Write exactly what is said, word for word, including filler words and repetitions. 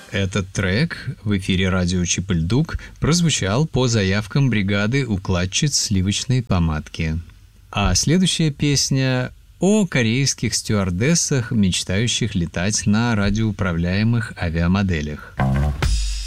Этот трек в эфире радио Чип-и-Ль-Дук прозвучал по заявкам бригады укладчиц сливочной помадки. А следующая песня о корейских стюардессах, мечтающих летать на радиоуправляемых авиамоделях.